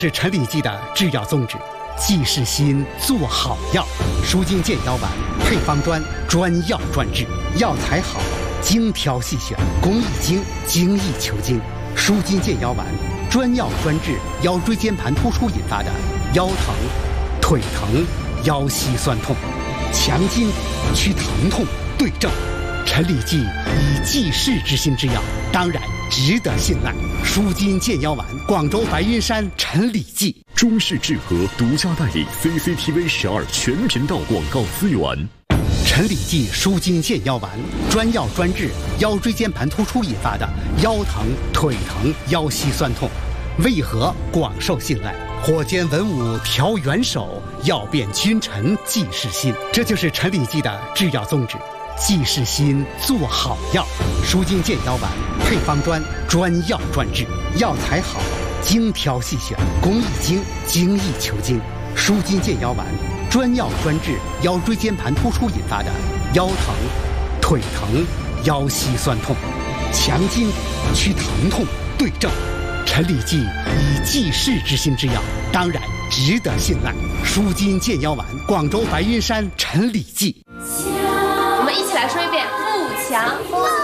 是陈李济的制药宗旨，济世心，做好药。舒筋健腰丸配方专，专药专治，药材好，精挑细选，工艺精，精益求精。舒筋健腰丸专药专治腰椎间盘突出引发的腰疼、腿疼、腰膝酸痛，强筋祛疼痛，对症。陈李济以济世之心之药，当然值得信赖。舒筋健腰丸，广州白云山陈李济。 中式制和独家代理 CCTV12全频道广告资源。 陈李济舒筋健腰丸专药专治腰椎间盘突出引发的腰疼、腿疼、腰膝酸痛，为何广受信赖？火尖文武调元首，药变君臣济世心。这就是陈李济的制药宗旨，济世心，做好药。舒筋健腰丸配方专，专药专治，药材好，精挑细选，工艺精，精益求精。舒筋健腰丸专药专治腰椎间盘突出引发的腰疼、腿疼、腰膝酸痛，强筋祛疼痛，对症。陈李济以济世之心之药，当然值得信赖。舒筋健腰丸，广州白云山陈李济。 我们一起来说一遍：富强。